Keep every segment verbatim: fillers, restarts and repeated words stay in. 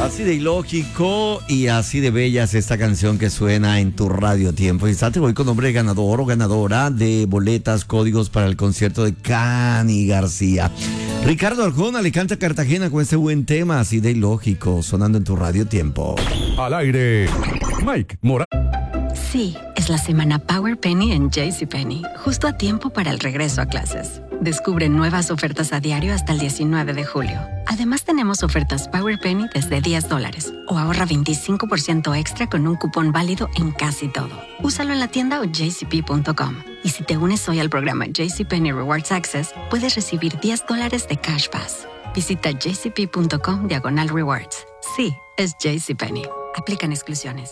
Así de ilógico y así de bella es esta canción que suena en tu radio tiempo. Y te voy con nombre de ganador o ganadora de boletas, códigos para el concierto de Cani García. Ricardo Arjona le canta a Cartagena con este buen tema, así de ilógico, sonando en tu radio tiempo. Al aire, Mike Morales. Sí, es la semana Power Penny en JCPenney, justo a tiempo para el regreso a clases. Descubre nuevas ofertas a diario hasta el diecinueve de julio. Además, tenemos ofertas Power Penny desde diez dólares o ahorra veinticinco por ciento extra con un cupón válido en casi todo. Úsalo en la tienda o j c p punto com. Y si te unes hoy al programa JCPenney Rewards Access, puedes recibir diez dólares de Cash Pass. Visita j c p punto com diagonal rewards. Sí, es JCPenney. Aplican exclusiones.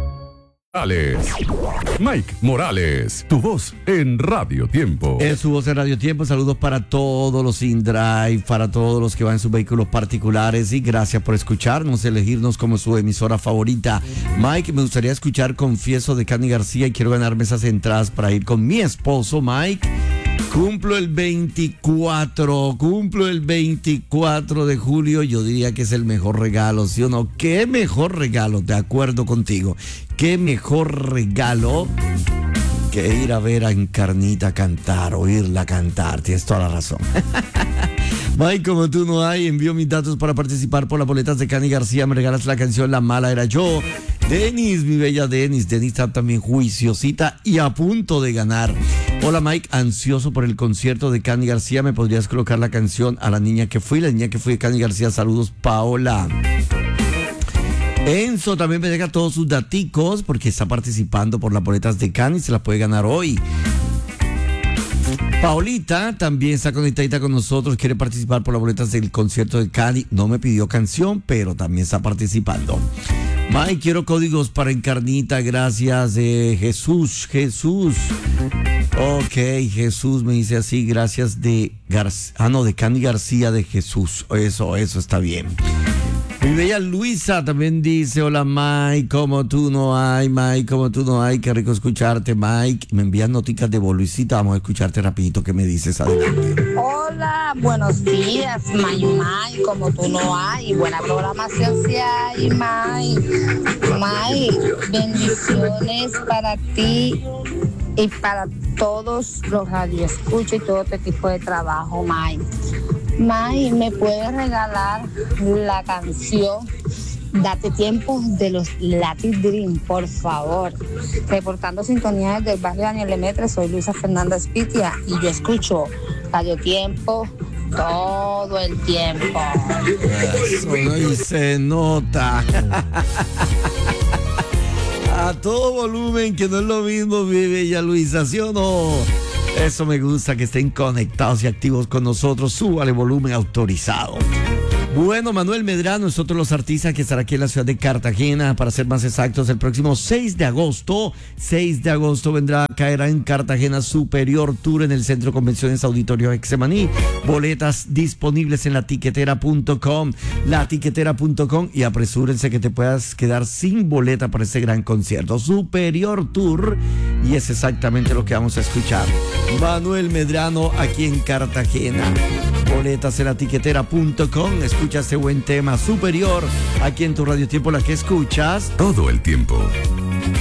Mike Morales, tu voz en Radio Tiempo. Es su voz en Radio Tiempo. Saludos para todos los InDrive, para todos los que van en sus vehículos particulares y gracias por escucharnos, elegirnos como su emisora favorita. Mike, me gustaría escuchar Confieso de Cani García y quiero ganarme esas entradas para ir con mi esposo Mike. Cumplo el veinticuatro, cumplo el veinticuatro de julio, yo diría que es el mejor regalo, ¿sí o no? ¿Qué mejor regalo? De acuerdo contigo, ¿qué mejor regalo que ir a ver a Encarnita cantar, oírla cantar? Tienes toda la razón. Mike, como tú no hay, envío mis datos para participar por las boletas de Cani García, me regalas la canción La Mala Era Yo. Denis, mi bella Denis, Denis está también juiciosita y a punto de ganar. Hola Mike, ansioso por el concierto de Cani García, ¿me podrías colocar la canción A la niña que fui? La niña que fui de Cani García, saludos Paola. Enzo también me deja todos sus daticos porque está participando por las boletas de Cani, se las puede ganar hoy. Paolita también está conectadita con nosotros, quiere participar por las boletas del concierto de Cani, no me pidió canción, pero también está participando. Mike, quiero códigos para Encarnita, gracias eh, Jesús, Jesús. Ok, Jesús me dice así, gracias de García, ah no, de Cani García de Jesús, eso, eso está bien. Mi bella Luisa también dice, hola Mike, como tú no hay, Mike, como tú no hay, qué rico escucharte Mike. Me envían noticas de voz, Luisita, vamos a escucharte rapidito, ¿qué me dices? Adelante. Hola, buenos días, Mike, Mike, como tú no hay, buena programación si hay, Mike. Mike, bendiciones para ti y para todos los radioescuchas y todo este tipo de trabajo, Mike. Mike, ¿me puedes regalar la canción Date Tiempo de los Latin Dream, por favor? Reportando sintonía desde el barrio Daniel Lemaitre, soy Luisa Fernanda Espitia y yo escucho Radio Tiempo todo el tiempo. Eso no se nota. A todo volumen, que no es lo mismo, mi bella Luisa, ¿sí o no? Eso me gusta, que estén conectados y activos con nosotros. Súbale volumen autorizado. Bueno, Manuel Medrano es otro de los artistas que estará aquí en la ciudad de Cartagena, para ser más exactos, el próximo seis de agosto. seis de agosto vendrá, caerá en Cartagena Superior Tour en el Centro de Convenciones Auditorio Hexemaní. Boletas disponibles en la tiquetera punto com, la tiquetera punto com, y apresúrense que te puedas quedar sin boleta para este gran concierto. Superior Tour, y es exactamente lo que vamos a escuchar. Manuel Medrano aquí en Cartagena. Boletas en la tiquetera punto com. Escucha este buen tema, Superior, aquí en tu Radio Tiempo, la que escuchas todo el tiempo.